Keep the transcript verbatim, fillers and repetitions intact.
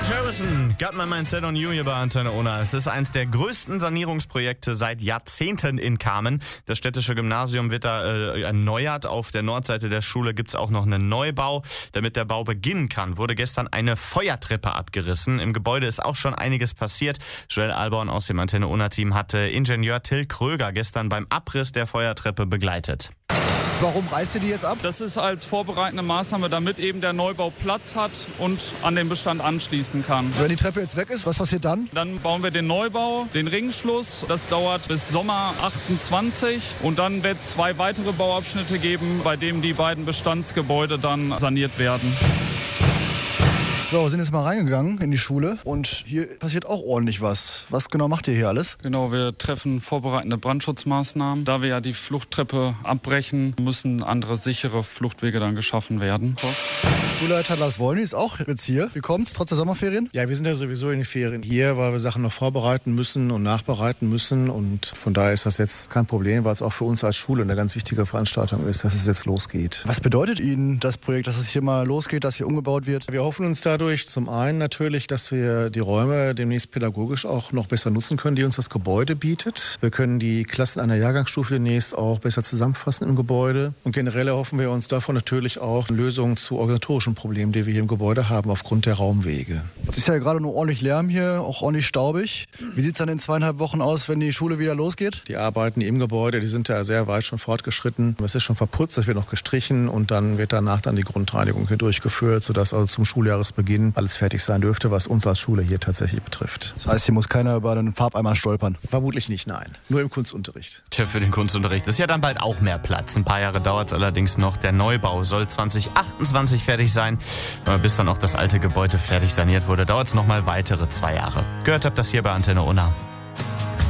George Harrison, Got My Mind Set on You hier bei Antenne Unna. Es ist eines der größten Sanierungsprojekte seit Jahrzehnten in Kamen. Das städtische Gymnasium wird da äh, erneuert. Auf der Nordseite der Schule gibt es auch noch einen Neubau. Damit der Bau beginnen kann, wurde gestern eine Feuertreppe abgerissen. Im Gebäude ist auch schon einiges passiert. Joel Alborn aus dem Antenne Unna-Team hatte Ingenieur Till Kröger gestern beim Abriss der Feuertreppe begleitet. Warum reißt ihr die jetzt ab? Das ist als vorbereitende Maßnahme, damit eben der Neubau Platz hat und an den Bestand anschließen kann. Wenn die Treppe jetzt weg ist, was passiert dann? Dann bauen wir den Neubau, den Ringschluss. Das dauert bis Sommer achtundzwanzig. Und dann wird es zwei weitere Bauabschnitte geben, bei denen die beiden Bestandsgebäude dann saniert werden. So, wir sind jetzt mal reingegangen in die Schule und hier passiert auch ordentlich was. Was genau macht ihr hier alles? Genau, wir treffen vorbereitende Brandschutzmaßnahmen. Da wir ja die Fluchttreppe abbrechen, müssen andere sichere Fluchtwege dann geschaffen werden. Schulleiter Lars Wollny ist auch jetzt hier. Wie kommt's, trotz der Sommerferien? Ja, wir sind ja sowieso in den Ferien hier, weil wir Sachen noch vorbereiten müssen und nachbereiten müssen. Und von daher ist das jetzt kein Problem, weil es auch für uns als Schule eine ganz wichtige Veranstaltung ist, dass es jetzt losgeht. Was bedeutet Ihnen das Projekt, dass es hier mal losgeht, dass hier umgebaut wird? Wir hoffen uns dadurch zum einen natürlich, dass wir die Räume demnächst pädagogisch auch noch besser nutzen können, die uns das Gebäude bietet. Wir können die Klassen einer Jahrgangsstufe demnächst auch besser zusammenfassen im Gebäude. Und generell erhoffen wir uns davon natürlich auch Lösungen zu organisatorischen Problemen, die wir hier im Gebäude haben aufgrund der Raumwege. Es ist ja gerade nur ordentlich Lärm hier, auch ordentlich staubig. Wie sieht es dann in zweieinhalb Wochen aus, wenn die Schule wieder losgeht? Die Arbeiten im Gebäude, die sind ja sehr weit schon fortgeschritten. Es ist schon verputzt, es wird noch gestrichen und dann wird danach dann die Grundreinigung hier durchgeführt, sodass also zum Schuljahresbeginn alles fertig sein dürfte, was uns als Schule hier tatsächlich betrifft. Das heißt, hier muss keiner über einen Farbeimer stolpern? Vermutlich nicht, nein. Nur im Kunstunterricht. Tja, für den Kunstunterricht ist ja dann bald auch mehr Platz. Ein paar Jahre dauert es allerdings noch. Der Neubau soll zwanzig achtundzwanzig fertig sein. Bis dann auch das alte Gebäude fertig saniert wurde, dauert es noch mal weitere zwei Jahre. Gehört habt das hier bei Antenne Unna.